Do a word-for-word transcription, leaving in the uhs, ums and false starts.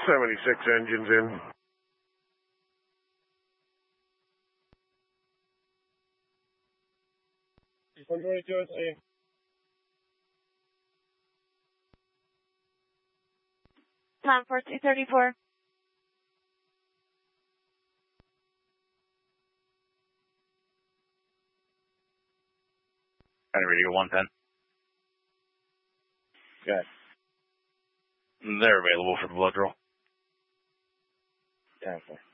seventy-six engines in. one twenty-two, I see. Time for two thirty-four. County Radio one ten. Good. They're available for the blood draw. ten four.